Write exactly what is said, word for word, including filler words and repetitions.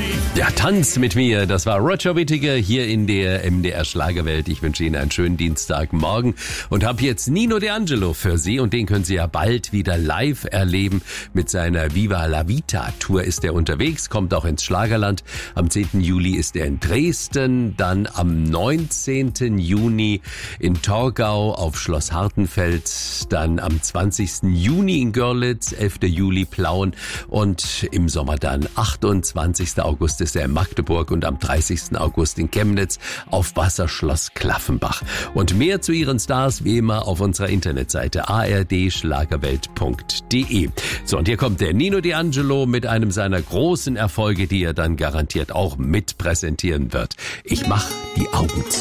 Ja, Tanz mit mir, das war Roger Whittaker hier in der M D R Schlagerwelt. Ich wünsche Ihnen einen schönen Dienstagmorgen und habe jetzt Nino D'Angelo für Sie und den können Sie ja bald wieder live erleben. Mit seiner Viva la Vita Tour ist er unterwegs, kommt auch ins Schlagerland. Am zehnten Juli ist er in Dresden, dann am neunzehnten Juni in Torgau auf Schloss Hartenfeld, dann am zwanzigsten Juni in Görlitz, elften Juli Plauen und im Sommer dann achtundzwanzigsten August ist er in Magdeburg und am dreißigsten August in Chemnitz auf Wasserschloss Klaffenbach. Und mehr zu Ihren Stars wie immer auf unserer Internetseite a r d schlagerwelt punkt d e. So, und hier kommt der Nino D'Angelo mit einem seiner großen Erfolge, die er dann garantiert auch mit präsentieren wird. Ich mach die Augen zu.